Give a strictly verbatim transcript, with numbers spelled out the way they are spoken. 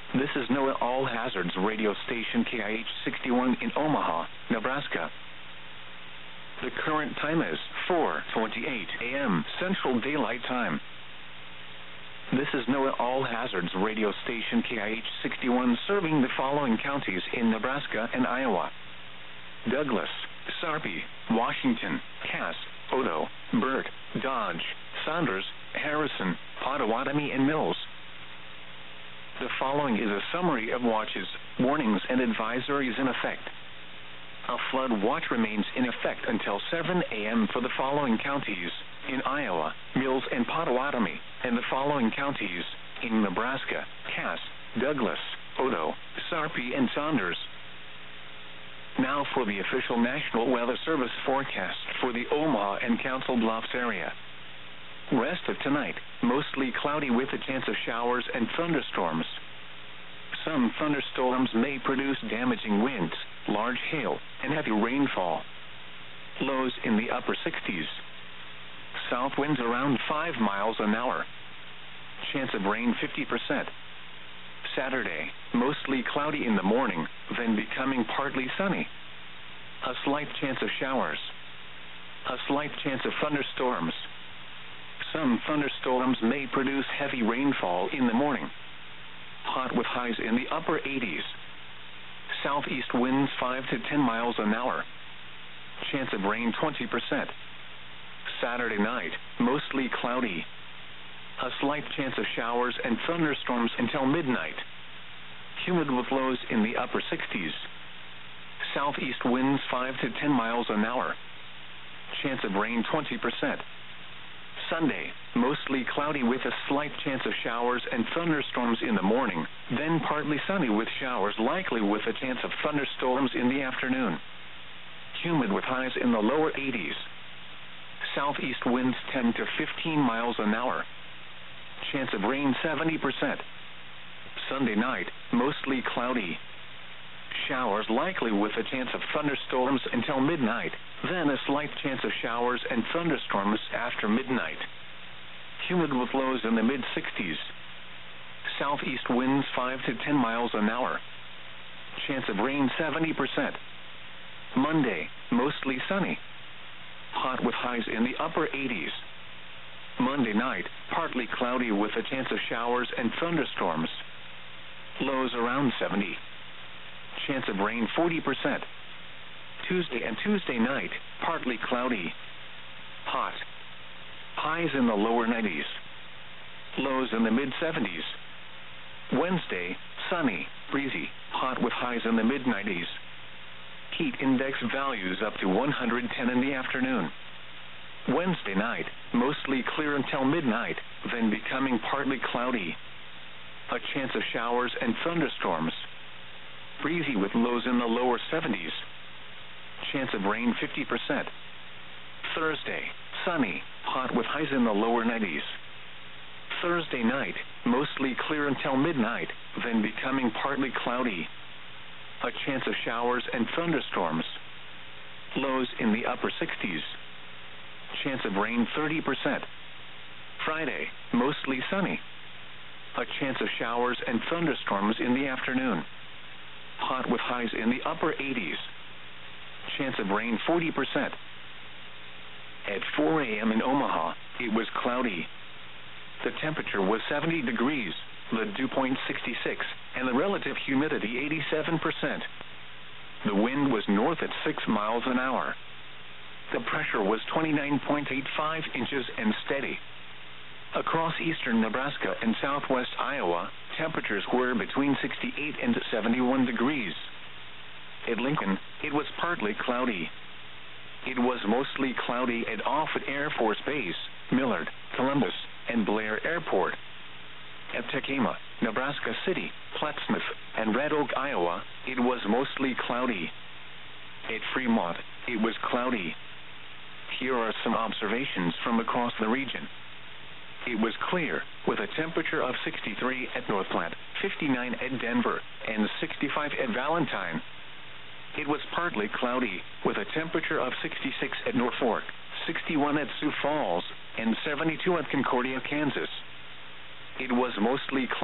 This is NOAA All Hazards radio station K I H sixty-one in Omaha, Nebraska. The current time is four twenty-eight a m Central Daylight Time. This is NOAA All Hazards radio station K I H sixty-one serving the following counties in Nebraska and Iowa: Douglas, Sarpy, Washington, Cass, Odo, Burt, Dodge, Saunders, Harrison, Pottawatomie, and Mills. The following is a summary of watches, warnings, and advisories in effect. A flood watch remains in effect until seven a m for the following counties in Iowa: Mills and Pottawatomie, and the following counties in Nebraska: Cass, Douglas, Odo, Sarpy, and Saunders. Now for the official National Weather Service forecast for the Omaha and Council Bluffs area. Rest of tonight, mostly cloudy with a chance of showers and thunderstorms. Some thunderstorms may produce damaging winds, large hail, and heavy rainfall. Lows in the upper sixties. South winds around five miles an hour. Chance of rain fifty percent. Saturday, mostly cloudy in the morning, then becoming partly sunny. A slight chance of showers. A slight chance of thunderstorms. Some thunderstorms may produce heavy rainfall in the morning. Hot with highs in the upper eighties. Southeast winds five to ten miles an hour. Chance of rain twenty percent. Saturday night, mostly cloudy. A slight chance of showers and thunderstorms until midnight. Humid with lows in the upper sixties. Southeast winds five to ten miles an hour. Chance of rain twenty percent. Sunday, mostly cloudy with a slight chance of showers and thunderstorms in the morning, then partly sunny with showers likely with a chance of thunderstorms in the afternoon. Humid with highs in the lower eighties. Southeast winds ten to fifteen miles an hour. Chance of rain seventy percent. Sunday night, mostly cloudy. Showers likely with a chance of thunderstorms until midnight, then a slight chance of showers and thunderstorms after midnight. Humid with lows in the mid sixties. Southeast winds five to ten miles an hour. Chance of rain seventy percent. Monday, mostly sunny. Hot with highs in the upper eighties. Monday night, partly cloudy with a chance of showers and thunderstorms. Lows around seventy. Chance of rain forty percent. Tuesday and Tuesday night, partly cloudy. Hot. Highs in the lower nineties. Lows in the mid seventies. Wednesday, sunny, breezy, hot with highs in the mid nineties. Heat index values up to one hundred ten in the afternoon. Wednesday night, mostly clear until midnight, then becoming partly cloudy. A chance of showers and thunderstorms. Breezy with lows in the lower seventies. Chance of rain fifty percent. Thursday, sunny, hot with highs in the lower nineties. Thursday night, mostly clear until midnight, then becoming partly cloudy. A chance of showers and thunderstorms. Lows in the upper sixties. Chance of rain thirty percent. Friday, mostly sunny. A chance of showers and thunderstorms in the afternoon. Hot with highs in the upper eighties. Chance of rain forty percent. At four a m in Omaha, it was cloudy. The temperature was seventy degrees, the dew point sixty-six, and the relative humidity eighty-seven percent. The wind was north at six miles an hour. The pressure was twenty-nine point eight five inches and steady. Across eastern Nebraska and southwest Iowa, temperatures were between sixty-eight and seventy-one degrees. At Lincoln, it was partly cloudy. It was mostly cloudy at Offutt Air Force Base, Millard, Columbus, and Blair Airport. At Tekamah, Nebraska City, Plattsmouth, and Red Oak, Iowa, it was mostly cloudy. At Fremont, it was cloudy. Here are some observations from across the region. It was clear, with a temperature of sixty-three at North Platte, fifty-nine at Denver, and sixty-five at Valentine. It was partly cloudy, with a temperature of sixty-six at North Fork, sixty-one at Sioux Falls, and seventy-two at Concordia, Kansas. It was mostly cloudy.